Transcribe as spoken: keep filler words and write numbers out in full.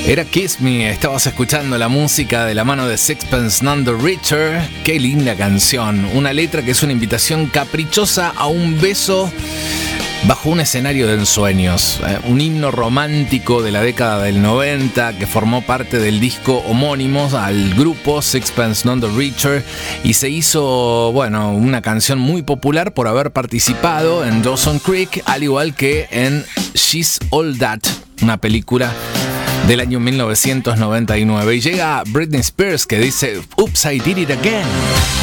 Era Kiss Me, estabas escuchando la música de la mano de Sixpence None the Richer. Qué linda canción, una letra que es una invitación caprichosa a un beso bajo un escenario de ensueños, eh, un himno romántico de la década del noventa que formó parte del disco homónimo al grupo Sixpence None the Richer y se hizo, bueno, una canción muy popular por haber participado en Dawson's Creek, al igual que en She's All That, una película del año mil novecientos noventa y nueve. Y llega Britney Spears que dice Oops, I Did It Again.